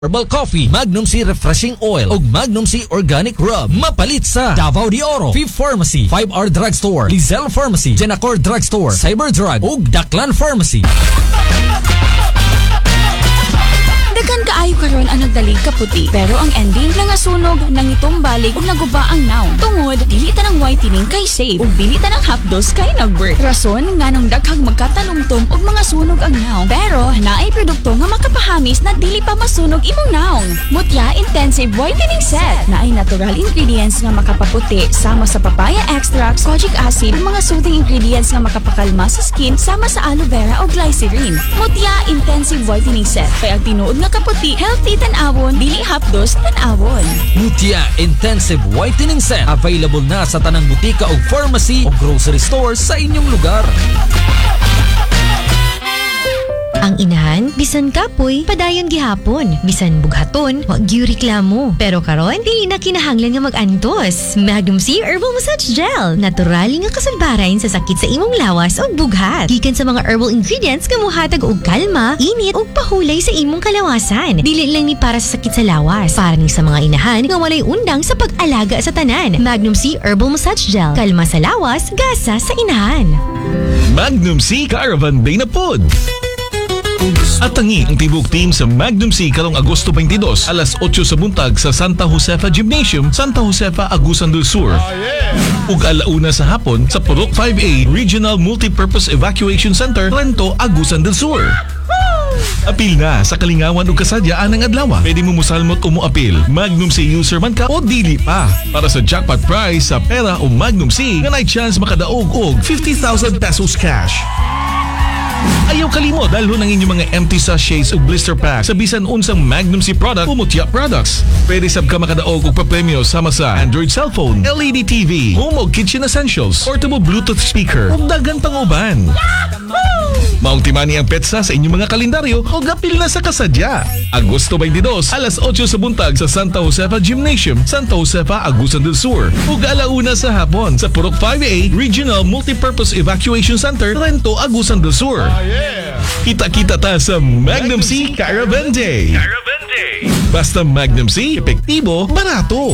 Herbal Coffee, Magnum C Refreshing Oil ug Magnum C Organic Rub. Mapalit sa Davao de Oro, Fifth Pharmacy, 5R Drugstore, Lizelle Pharmacy, Genacor Drugstore, Cyberdrug ug Daklan Pharmacy. Daghan kaayo karon ang nagdalig kaputi, pero ang ending nangasunog nang itumbalik ug naguba ang naong. Tungod dili tanang whitening kay safe ug dili tanang hapdos kay nagwork. Rason nganong daghang magkatalumtom ug mga sunog ang naong, pero naay produkto nga makapahamis na dili pa masunog imong naong. Mutya Intensive Whitening Set naay natural ingredients nga makapaputi sama sa papaya extracts, kojic acid ug mga soothing ingredients nga makapakalma sa skin sama sa aloe vera o glycerin. Mutya Intensive Whitening Set kay ang tinuod nga kaputi, healthy tan-awon, dili hapdos tan-awon. Mutya Intensive Whitening Set available na sa tanang butika o pharmacy o grocery stores sa inyong lugar. Ang inahan, bisan kapoy, padayon gihapon. Bisan bughaton, wag gyud reklamo. Pero karon, dili na kinahanglan nga mag-antos. Magnum C Herbal Massage Gel. Natural nga kasulbaran sa sakit sa imong lawas o bughat. Gikan sa mga herbal ingredients nga mohatag og kalma, init ug pahulay sa imong kalawasan. Dili lang ni para sa sakit sa lawas. Para ni sa mga inahan nga walay undang sa pag-alaga sa tanan. Magnum C Herbal Massage Gel. Kalma sa lawas, gasa sa inahan. Magnum C Caravan Bay na pod. At tangi ang tibok team sa Magnum C karong Agosto 22, alas 8 sa buntag sa Santa Josefa Gymnasium, Santa Josefa, Agusan del Sur. Ug alauna sa hapon sa Purok 5A Regional Multipurpose Evacuation Center, Trento, Agusan del Sur. Apil na sa kalingawan o kasadyaan ng adlaw. Pwede mo musalmot o muapil. Magnum C user man ka o dili pa. Para sa jackpot prize sa pera o Magnum C, nga may chance makadaog og 50,000 pesos cash. Ayaw kalimot dalhon ang inyong mga empty sachets o blister pack sa bisan unsang Magnum C product o Mutya products. Pwede sab ka makadaog og papremyo sama sa Android cellphone, LED TV, home o kitchen essentials, portable Bluetooth speaker o dagan panguban. Maong timani ang petsa sa inyong mga kalendaryo o gapil na sa kasadya. Agosto 22, alas 8 sa buntag sa Santa Josefa Gymnasium, Santa Josefa, Agusan del Sur. Ug alauna sa hapon sa Purok 5A Regional Multipurpose Evacuation Center, Trento, Agusan del Sur. Kita-kita ta sa Magnum C Caravan Day. Basta Magnum C, epektibo, barato.